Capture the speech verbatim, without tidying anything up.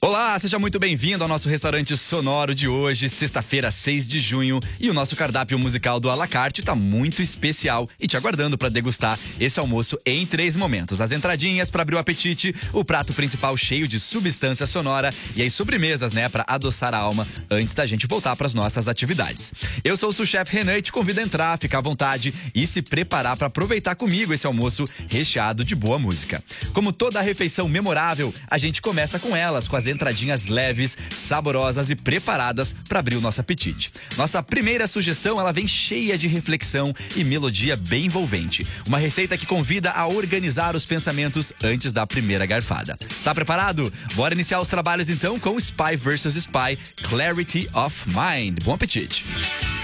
Olá, seja muito bem-vindo ao nosso restaurante sonoro de hoje, sexta-feira, seis de junho. E o nosso cardápio musical do à la carte tá muito especial e te aguardando para degustar esse almoço em três momentos. As entradinhas para abrir o apetite, o prato principal cheio de substância sonora e as sobremesas, né, para adoçar a alma antes da gente voltar para as nossas atividades. Eu sou o sous-chef Renan e te convido a entrar, ficar à vontade e se preparar para aproveitar comigo esse almoço recheado de boa música. Como toda refeição memorável, a gente começa com elas, com as entradinhas leves, saborosas e preparadas para abrir o nosso apetite. Nossa primeira sugestão, ela vem cheia de reflexão e melodia bem envolvente. Uma receita que convida a organizar os pensamentos antes da primeira garfada. Tá preparado? Bora iniciar os trabalhos então com Spy versus. Spy, Clarity of Mind. Bom apetite!